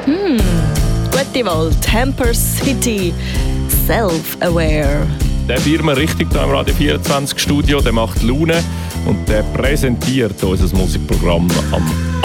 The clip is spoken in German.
Gute Wahl. Temper City, Self-Aware. Der Firma richtig hier im Radio 24 Studio, der macht Laune und der präsentiert unser Musikprogramm am